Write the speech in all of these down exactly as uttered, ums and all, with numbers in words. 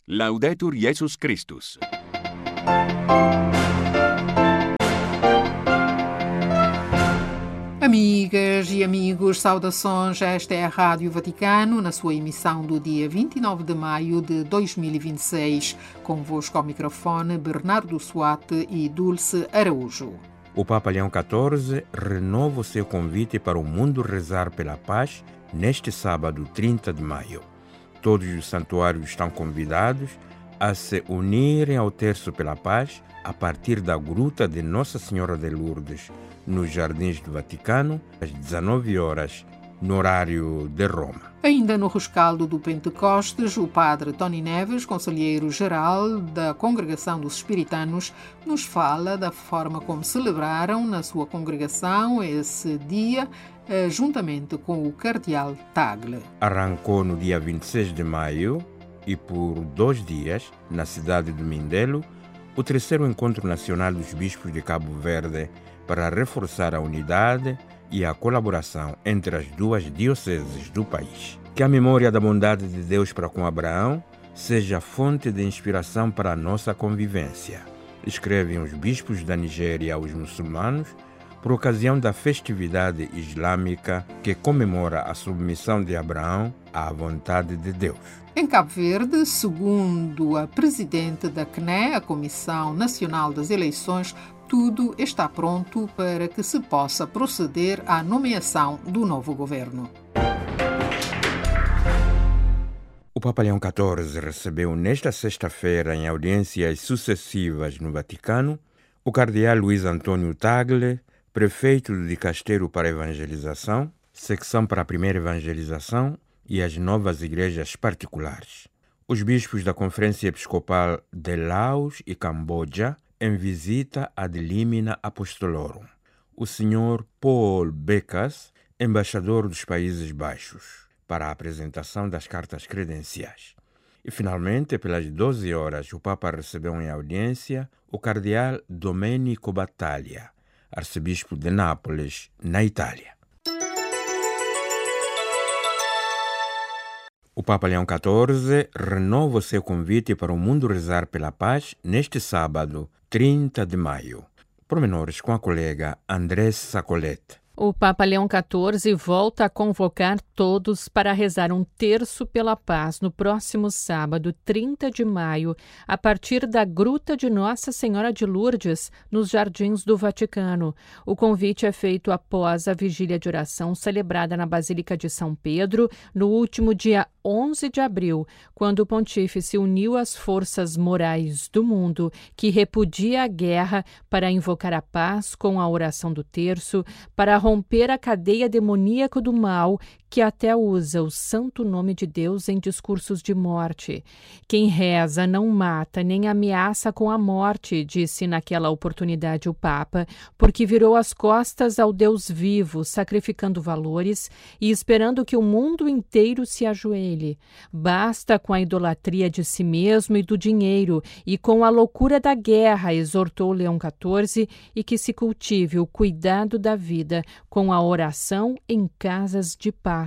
Laudetur Jesus Christus. Amigas e amigos, saudações. Esta é a Rádio Vaticano, na sua emissão do dia vinte e nove de maio de dois mil e vinte e seis. Convosco ao microfone, Bernardo Suate e Dulce Araújo. O Papa Leão catorze renova o seu convite para o mundo rezar pela paz neste sábado, trinta de maio. Todos os santuários estão convidados a se unirem ao Terço pela Paz a partir da Gruta de Nossa Senhora de Lourdes, nos Jardins do Vaticano, às dezenove horas, no horário de Roma. Ainda no rescaldo do Pentecostes, o padre Tony Neves, conselheiro-geral da Congregação dos Espiritanos, nos fala da forma como celebraram na sua congregação esse dia, juntamente com o cardeal Tagle. Arrancou no dia vinte e seis de maio e por dois dias, na cidade de Mindelo, o terceiro Encontro Nacional dos Bispos de Cabo Verde para reforçar a unidade e a colaboração entre as duas dioceses do país. Que a memória da bondade de Deus para com Abraão seja fonte de inspiração para a nossa convivência, escrevem os bispos da Nigéria aos muçulmanos por ocasião da festividade islâmica que comemora a submissão de Abraão à vontade de Deus. Em Cabo Verde, segundo a presidente da C N E, a Comissão Nacional das Eleições, tudo está pronto para que se possa proceder à nomeação do novo governo. O Papa Leão catorze recebeu nesta sexta-feira, em audiências sucessivas no Vaticano, o cardeal Luiz Antônio Tagle, prefeito do Dicasteiro para a Evangelização, secção para a Primeira Evangelização e as novas igrejas particulares. Os bispos da Conferência Episcopal de Laos e Camboja, em visita ad limina apostolorum. O senhor Paul Becas, embaixador dos Países Baixos, para a apresentação das cartas credenciais. E, finalmente, pelas doze horas, o Papa recebeu em audiência o cardeal Domenico Battaglia, arcebispo de Nápoles, na Itália. O Papa Leão catorze renova o seu convite para o mundo rezar pela paz neste sábado, trinta de maio. Pormenores com a colega Andrés Sacolete. O Papa Leão catorze volta a convocar todos para rezar um terço pela paz no próximo sábado, trinta de maio, a partir da Gruta de Nossa Senhora de Lourdes, nos Jardins do Vaticano. O convite é feito após a vigília de oração celebrada na Basílica de São Pedro, no último dia onze de abril, quando o pontífice uniu as forças morais do mundo que repudia a guerra para invocar a paz com a oração do terço, para romper a cadeia demoníaca do mal que até usa o santo nome de Deus em discursos de morte. Quem reza não mata nem ameaça com a morte, disse naquela oportunidade o Papa, porque virou as costas ao Deus vivo, sacrificando valores e esperando que o mundo inteiro se ajoelhe. Basta com a idolatria de si mesmo e do dinheiro e com a loucura da guerra, exortou Leão catorze, e que se cultive o cuidado da vida com a oração em casas de paz.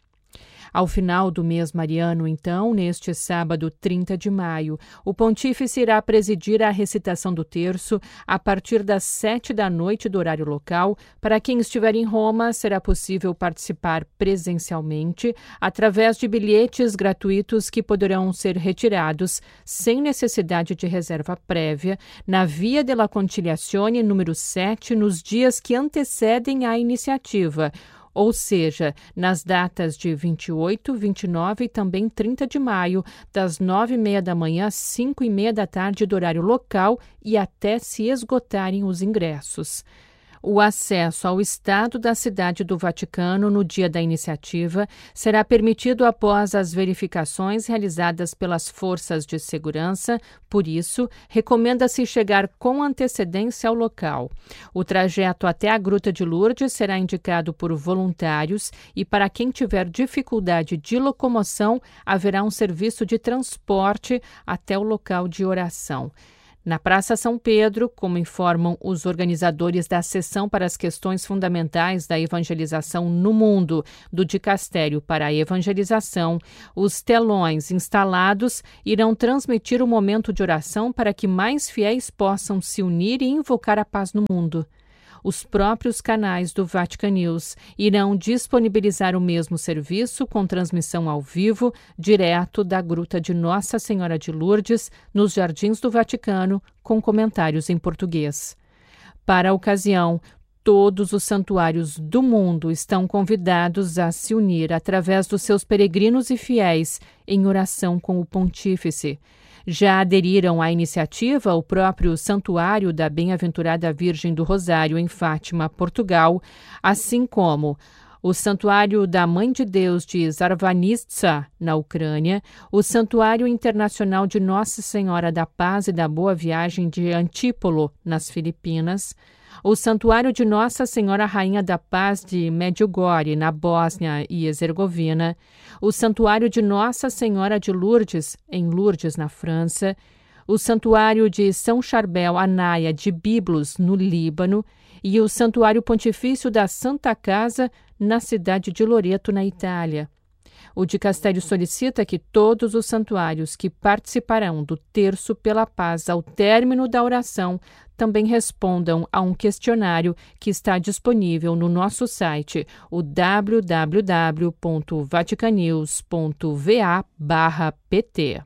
Ao final do mês mariano, então, neste sábado, trinta de maio, o pontífice irá presidir a recitação do terço a partir das sete da noite do horário local. Para quem estiver em Roma, será possível participar presencialmente através de bilhetes gratuitos que poderão ser retirados sem necessidade de reserva prévia na Via della Conciliazione número sete nos dias que antecedem a iniciativa, ou seja, nas datas de vinte e oito, vinte e nove e também trinta de maio, das nove e meia da manhã às cinco e meia da tarde do horário local e até se esgotarem os ingressos. O acesso ao estado da cidade do Vaticano no dia da iniciativa será permitido após as verificações realizadas pelas forças de segurança. Por isso, recomenda-se chegar com antecedência ao local. O trajeto até a Gruta de Lourdes será indicado por voluntários e, para quem tiver dificuldade de locomoção, haverá um serviço de transporte até o local de oração. Na Praça São Pedro, como informam os organizadores da Sessão para as Questões Fundamentais da Evangelização no Mundo do Dicastério para a Evangelização, os telões instalados irão transmitir o momento de oração para que mais fiéis possam se unir e invocar a paz no mundo. Os próprios canais do Vatican News irão disponibilizar o mesmo serviço com transmissão ao vivo, direto da Gruta de Nossa Senhora de Lourdes, nos Jardins do Vaticano, com comentários em português. Para a ocasião, todos os santuários do mundo estão convidados a se unir através dos seus peregrinos e fiéis em oração com o Pontífice. Já aderiram à iniciativa o próprio Santuário da Bem-aventurada Virgem do Rosário em Fátima, Portugal, assim como o Santuário da Mãe de Deus de Zarvanitsa, na Ucrânia, o Santuário Internacional de Nossa Senhora da Paz e da Boa Viagem de Antípolo, nas Filipinas, o Santuário de Nossa Senhora Rainha da Paz de Medjugorje, na Bósnia e Herzegovina, o Santuário de Nossa Senhora de Lourdes, em Lourdes, na França, o Santuário de São Charbel Anaia de Biblos, no Líbano, e o Santuário Pontifício da Santa Casa, na cidade de Loreto, na Itália. O dicastério solicita que todos os santuários que participarão do Terço pela Paz ao término da oração também respondam a um questionário que está disponível no nosso site, o w w w ponto vaticanews ponto v a barra p t.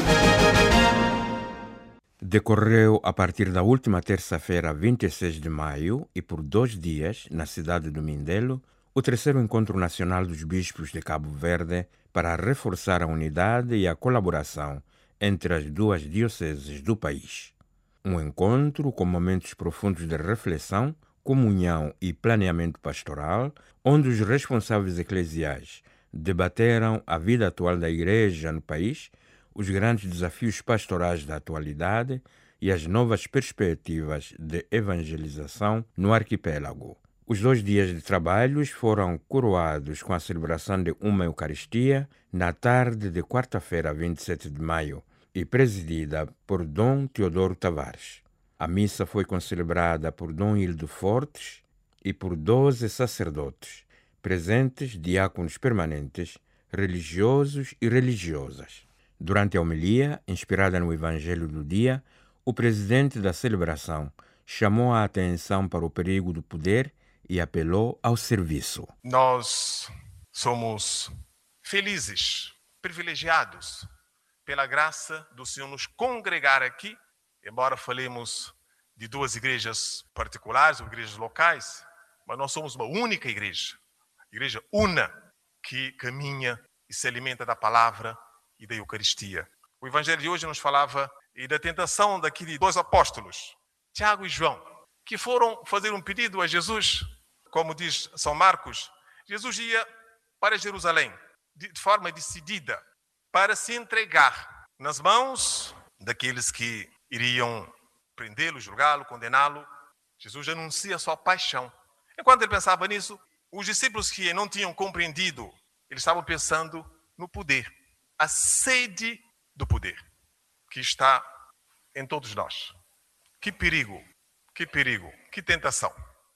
Decorreu a partir da última terça-feira, vinte e seis de maio, e por dois dias, na cidade do Mindelo, o terceiro Encontro Nacional dos Bispos de Cabo Verde para reforçar a unidade e a colaboração entre as duas dioceses do país. Um encontro com momentos profundos de reflexão, comunhão e planeamento pastoral, onde os responsáveis eclesiais debateram a vida atual da Igreja no país, os grandes desafios pastorais da atualidade e as novas perspectivas de evangelização no arquipélago. Os dois dias de trabalhos foram coroados com a celebração de uma Eucaristia na tarde de quarta-feira, vinte e sete de maio, e presidida por Dom Teodoro Tavares. A missa foi concelebrada por Dom Hildo Fortes e por doze sacerdotes, presentes, diáconos permanentes, religiosos e religiosas. Durante a homilia, inspirada no Evangelho do dia, o presidente da celebração chamou a atenção para o perigo do poder e apelou ao serviço. Nós somos felizes, privilegiados, pela graça do Senhor nos congregar aqui, embora falemos de duas igrejas particulares ou igrejas locais, mas nós somos uma única igreja, igreja una, que caminha e se alimenta da palavra e da Eucaristia. O Evangelho de hoje nos falava e da tentação daqui de dois apóstolos, Tiago e João, que foram fazer um pedido a Jesus. Como diz São Marcos, Jesus ia para Jerusalém de forma decidida para se entregar nas mãos daqueles que iriam prendê-lo, julgá-lo, condená-lo. Jesus anuncia a sua paixão. Enquanto ele pensava nisso, os discípulos que não tinham compreendido, eles estavam pensando no poder, a sede do poder que está em todos nós. Que perigo, que perigo, que tentação.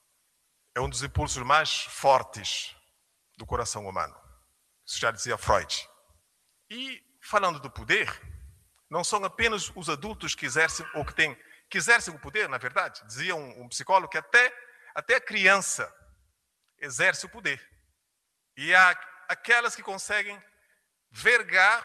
É um dos impulsos mais fortes do coração humano. Isso já dizia Freud. E, falando do poder, não são apenas os adultos que exercem, ou que têm, que exercem o poder, na verdade. Dizia um, um psicólogo que até, até a criança exerce o poder. E há aquelas que conseguem vergar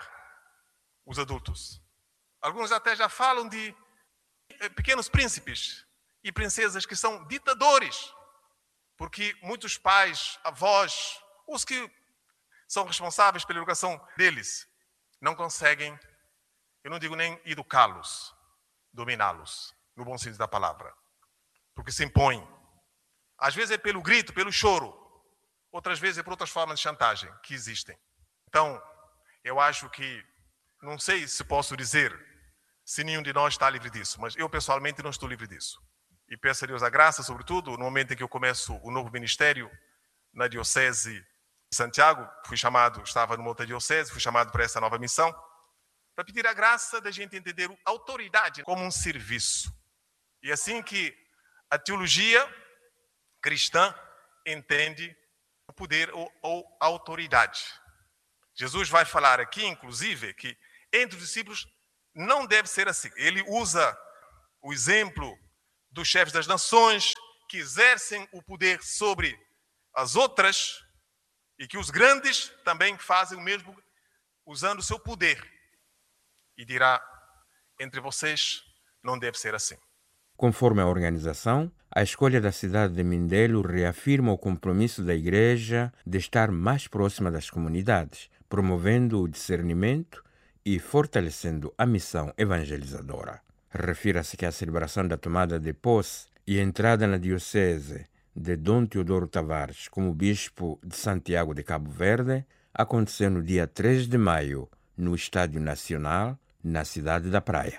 os adultos. Alguns até já falam de pequenos príncipes e princesas que são ditadores. Porque muitos pais, avós, os que são responsáveis pela educação deles, não conseguem, eu não digo nem educá-los, dominá-los, no bom sentido da palavra. Porque se impõem. Às vezes é pelo grito, pelo choro. Outras vezes é por outras formas de chantagem que existem. Então, eu acho que, não sei se posso dizer se nenhum de nós está livre disso, mas eu pessoalmente não estou livre disso. E peço a Deus a graça, sobretudo, no momento em que eu começo o novo ministério na Diocese de Santiago, fui chamado, estava numa outra diocese, fui chamado para essa nova missão, para pedir a graça da gente entender a autoridade como um serviço. E assim que a teologia cristã entende o poder ou, ou a autoridade. Jesus vai falar aqui, inclusive, que entre os discípulos não deve ser assim. Ele usa o exemplo dos chefes das nações que exercem o poder sobre as outras e que os grandes também fazem o mesmo usando o seu poder. E dirá, entre vocês não deve ser assim. Conforme a organização, a escolha da cidade de Mindelo reafirma o compromisso da Igreja de estar mais próxima das comunidades, promovendo o discernimento e fortalecendo a missão evangelizadora. Refira-se que a celebração da tomada de posse e entrada na diocese de Dom Teodoro Tavares como bispo de Santiago de Cabo Verde aconteceu no dia três de maio, no Estádio Nacional, na cidade da Praia.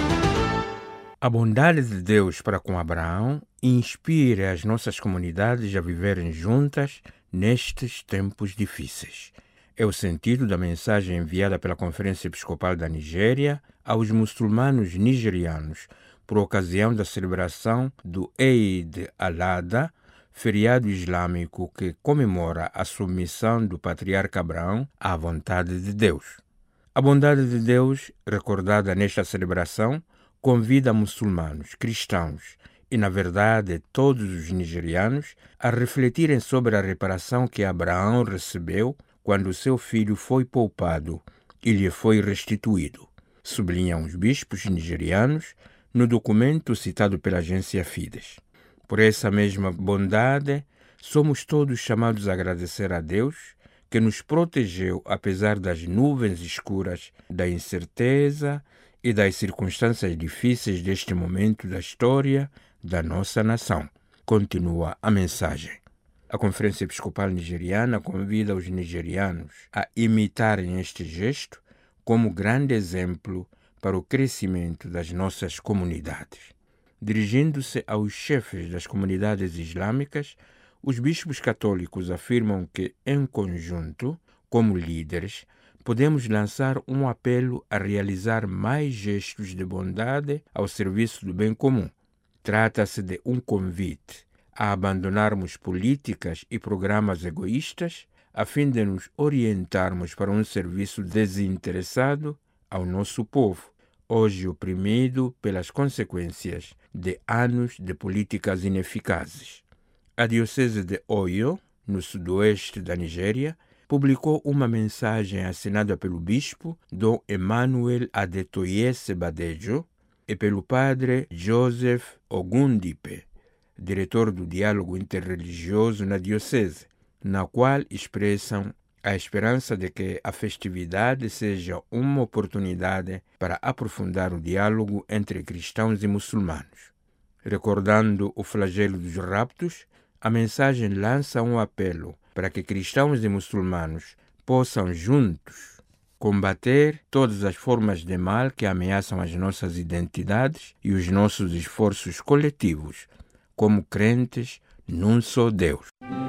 A bondade de Deus para com Abraão inspira as nossas comunidades a viverem juntas nestes tempos difíceis. É o sentido da mensagem enviada pela Conferência Episcopal da Nigéria aos muçulmanos nigerianos por ocasião da celebração do Eid al-Adha, feriado islâmico que comemora a submissão do patriarca Abraão à vontade de Deus. A bondade de Deus, recordada nesta celebração, convida muçulmanos, cristãos e, na verdade, todos os nigerianos a refletirem sobre a reparação que Abraão recebeu quando seu filho foi poupado e lhe foi restituído, sublinham os bispos nigerianos no documento citado pela agência Fides. Por essa mesma bondade, somos todos chamados a agradecer a Deus que nos protegeu apesar das nuvens escuras, da incerteza e das circunstâncias difíceis deste momento da história da nossa nação. Continua a mensagem. A Conferência Episcopal Nigeriana convida os nigerianos a imitarem este gesto como grande exemplo para o crescimento das nossas comunidades. Dirigindo-se aos chefes das comunidades islâmicas, os bispos católicos afirmam que, em conjunto, como líderes, podemos lançar um apelo a realizar mais gestos de bondade ao serviço do bem comum. Trata-se de um convite a abandonarmos políticas e programas egoístas a fim de nos orientarmos para um serviço desinteressado ao nosso povo, hoje oprimido pelas consequências de anos de políticas ineficazes. A Diocese de Oyo, no sudoeste da Nigéria, publicou uma mensagem assinada pelo bispo Dom Emmanuel Adetoye Sebadejo e pelo padre Joseph Ogundipe, diretor do diálogo interreligioso na diocese, na qual expressam a esperança de que a festividade seja uma oportunidade para aprofundar o diálogo entre cristãos e muçulmanos. Recordando o flagelo dos raptos, a mensagem lança um apelo para que cristãos e muçulmanos possam juntos combater todas as formas de mal que ameaçam as nossas identidades e os nossos esforços coletivos, como crentes num só Deus.